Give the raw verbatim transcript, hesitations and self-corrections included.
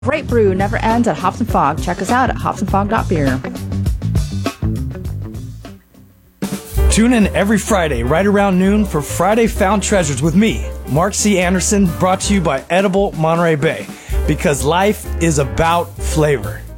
Great brew never ends at Hops and Fog. Check us out at hops and fog dot beer. Tune in every Friday right around noon for Friday Found Treasures with me, Mark C. Anderson, brought to you by Edible Monterey Bay, because life is about flavor.